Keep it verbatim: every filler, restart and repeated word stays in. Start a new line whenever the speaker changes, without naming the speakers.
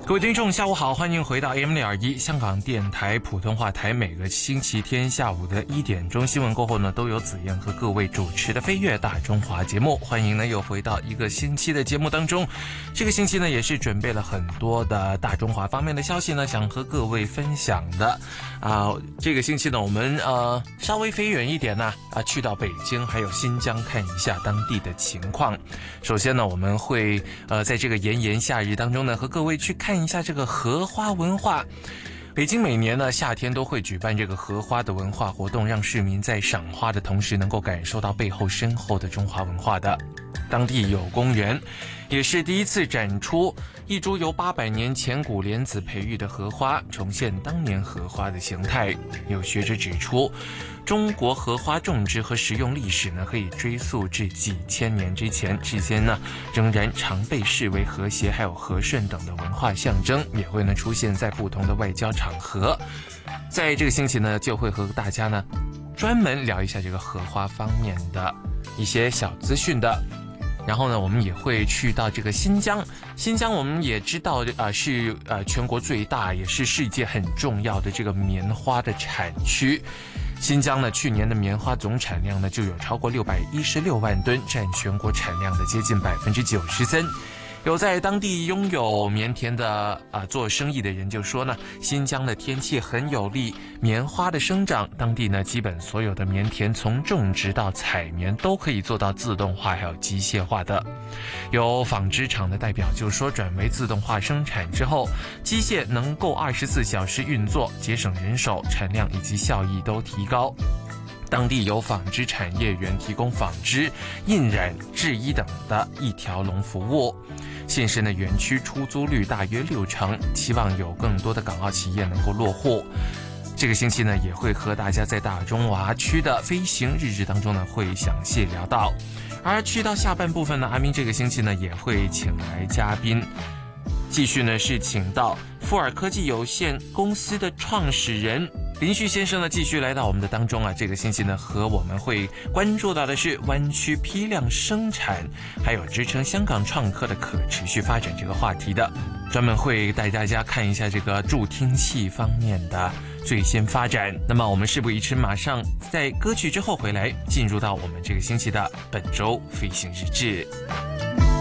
各位听众下午好，欢迎回到 A M 六二一 香港电台普通话台，每个星期天下午的一点钟新闻过后呢，都有子燕和各位主持的飞跃大中华节目。欢迎呢又回到一个星期的节目当中，这个星期呢也是准备了很多的大中华方面的消息呢，想和各位分享的啊、呃。这个星期呢，我们呃稍微飞远一点呢啊，去到北京还有新疆看一下当地的情况。首先呢，我们会呃在这个炎炎夏日当中呢，和各位去看看一下这个荷花文化。北京每年呢夏天都会举办这个荷花的文化活动，让市民在赏花的同时能够感受到背后深厚的中华文化的。当地有公园也是第一次展出一株由八百年前古莲子培育的荷花，重现当年荷花的形态。有学者指出，中国荷花种植和食用历史呢，可以追溯至几千年之前，至今呢仍然常被视为和谐还有和顺等的文化象征，也会呢出现在不同的外交场合。在这个星期呢，就会和大家呢专门聊一下这个荷花方面的一些小资讯的。然后呢，我们也会去到这个新疆。新疆我们也知道，呃，是呃全国最大，也是世界很重要的这个棉花的产区。新疆呢，去年的棉花总产量呢就有超过六百一十六万吨，占全国产量的接近百分之九十三。有在当地拥有棉田的啊、呃、做生意的人就说呢，新疆的天气很有利棉花的生长，当地呢基本所有的棉田从种植到采棉都可以做到自动化还有机械化的。有纺织厂的代表就说，转为自动化生产之后，机械能够二十四小时运作，节省人手，产量以及效益都提高。当地有纺织产业园提供纺织、印染、制衣等的一条龙服务。现时呢，园区出租率大约六成，期望有更多的港澳企业能够落户。这个星期呢，也会和大家在大中华区的飞行日志当中呢，会详细聊到。而去到下半部分呢，阿明这个星期呢，也会请来嘉宾，继续呢是请到富尔科技有限公司的创始人林旭先生呢，继续来到我们的当中啊。这个星期呢，和我们会关注到的是湾区批量生产，还有支撑香港创科的可持续发展这个话题的，专门会带大家看一下这个助听器方面的最新发展。那么我们事不宜迟，马上在歌曲之后回来，进入到我们这个星期的本周飞行日志。